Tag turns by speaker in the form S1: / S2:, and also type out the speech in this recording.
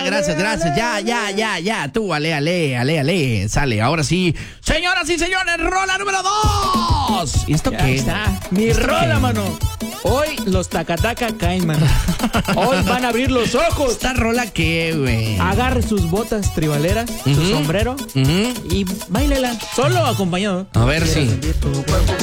S1: gracias. Ya. Tú, ale. Sale, ahora sí. Señoras y señores, rola número 2. ¿Y esto qué
S2: está? Mi rola, mano. Hoy los tacataca caen, mano. Hoy van a abrir los ojos.
S1: ¿Esta rola qué, güey?
S2: Agarre sus botas tribaleras, su sombrero y báilela. Solo o acompañado.
S1: A ver si.